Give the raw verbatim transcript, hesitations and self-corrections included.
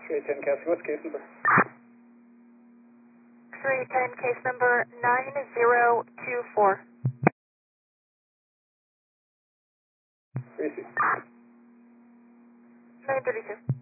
three ten Cassie, what's case number? three ten, case number nine zero two four. three six. nine thirty-two.